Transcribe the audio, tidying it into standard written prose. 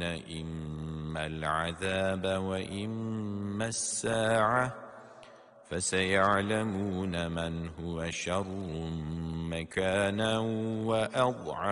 إما العذاب وإما الساعة فسيعلمون من هو شر مكانا وأضعف